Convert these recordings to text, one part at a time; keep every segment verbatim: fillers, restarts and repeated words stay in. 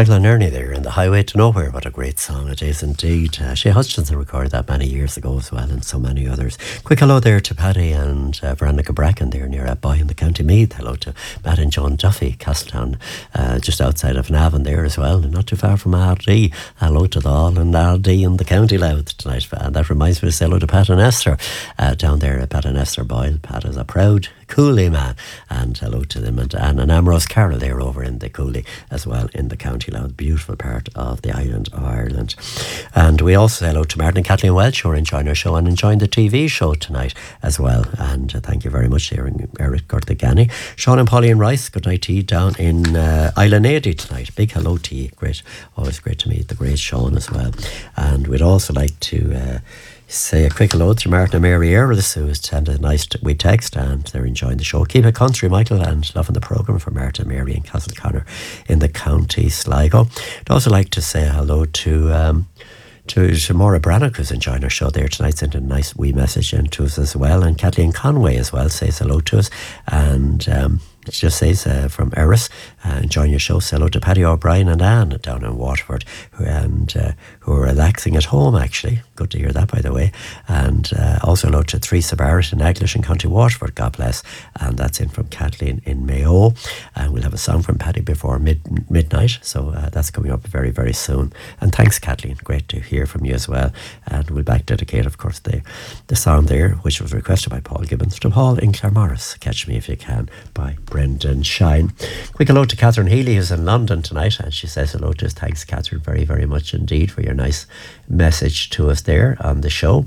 Declan Ernie there in The Highway to Nowhere. What a great song it is indeed. Uh, Shea Hutchinson recorded that many years ago as well, and so many others. Quick hello there to Paddy and uh, Veronica Bracken there near Atboy in the County Meath. Hello to Matt and John Duffy, Castletown, uh, just outside of Navan there as well, and not too far from Ardee. Hello to the all and Ardee in the County Louth tonight. And that reminds me to say hello to Pat and Esther uh, down there at Pat and Esther Boyle. Pat is a proud Cooley man, and hello to them, and Anne and Ambrose Carroll there over in the Cooley as well in the County Louth, beautiful part of the island of Ireland. And we also say hello to Martin and Kathleen Welch, who are enjoying our show and enjoying the T V show tonight as well. And uh, thank you very much there, Eric Gortigani. Sean and Pauline Rice, good night to you down in uh, Islanady tonight. Big hello to you. Great, always great to meet the great Sean as well. And we'd also like to uh, say a quick hello to Martin and Mary Earls, who has sent a nice t- wee text, and they're enjoying the show. Keep it country, Michael, and loving the programme for Martin and Mary in Castleconnor in the County Sligo. I'd also like to say hello to um, to, to Maura Brannock, who's enjoying our show there tonight, sent a nice wee message in to us as well, and Kathleen Conway as well says hello to us, and um, it just says uh, from Eris, uh, enjoying your show. Say hello to Paddy O'Brien and Anne down in Waterford, who, and uh, who are relaxing at home actually. Good to hear that, by the way. And uh, also hello to Theresa Barrett in Aglish in County Waterford, God bless. And that's in from Kathleen in Mayo. And we'll have a song from Paddy before mid midnight, so uh, that's coming up very, very soon. And thanks, Kathleen, great to hear from you as well. And we'll back dedicate, of course, the, the song there, which was requested by Paul Gibbons, to Paul in Claremorris. Catch Me If You Can by Brendan Shine. Quick hello to Catherine Healy, who's in London tonight, and she says hello to us. Thanks, Catherine, very, very much indeed for your nice message to us there on the show.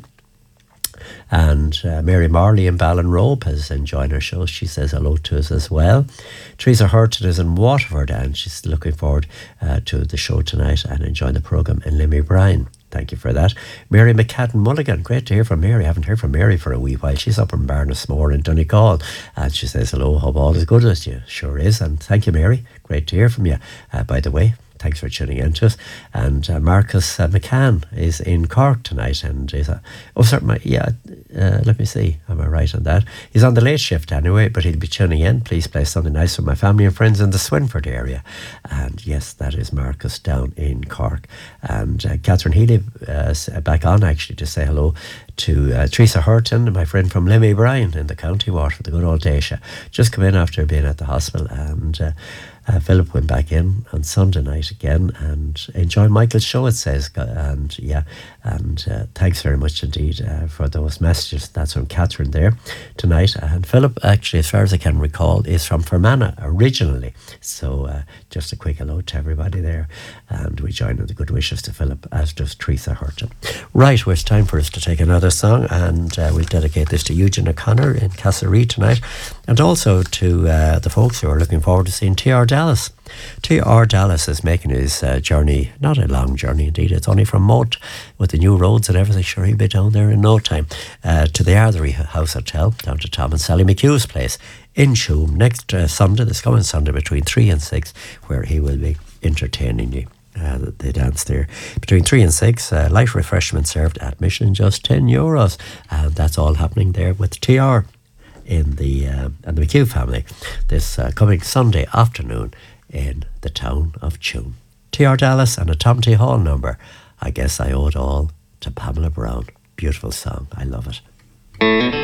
And uh, Mary Marley in Ballinrobe has enjoyed our show. She says hello to us as well. Teresa Hurton is in Waterford, and she's looking forward uh, to the show tonight and enjoying the programme in Limmy Bryan. Thank you for that. Mary McCadden Mulligan, great to hear from Mary. I haven't heard from Mary for a wee while. She's up in Barnesmore in Donegal, and she says hello, hope all is good as you. Sure is, and thank you, Mary. Great to hear from you. Uh, by the way, thanks for tuning in to us. And uh, Marcus uh, McCann is in Cork tonight, and is a, oh, sorry, yeah, uh, let me see, am I right on that? He's on the late shift anyway, but he'll be tuning in. Please play something nice for my family and friends in the Swinford area. And yes, that is Marcus down in Cork. And uh, Catherine Healy uh, back on actually to say hello to uh, Teresa Hurton, my friend from Limmy Bryan in the County Waterford, the good old Dacia. Just come in after being at the hospital, and uh, Uh, Philip went back in on Sunday night again and enjoy Michael's show, it says. And yeah, and uh, thanks very much indeed uh, for those messages. That's from Catherine there tonight. And Philip, actually, as far as I can recall, is from Fermanagh originally. So uh, just a quick hello to everybody there. And we join in the good wishes to Philip, as does Teresa Hurton. Right, well, it's time for us to take another song, and uh, we'll dedicate this to Eugene O'Connor in Castlereagh tonight, and also to uh, the folks who are looking forward to seeing T R Dallas. T R Dallas is making his uh, journey, not a long journey indeed, it's only from Moat with the new roads and everything. Sure, he'll be down there in no time, uh, to the Arthery House Hotel, down to Tom and Sally McHugh's place in Tuam next uh, Sunday, this coming Sunday, between three and six, where he will be entertaining you. Uh, they dance there between three and six. Uh, light refreshment served, admission just ten euros, and that's all happening there with T R in the uh, and the McHugh family this uh, coming Sunday afternoon in the town of Tuam. T R Dallas and a Tom T Hall number, I Guess I Owe It All to Pamela Brown. Beautiful song, I love it.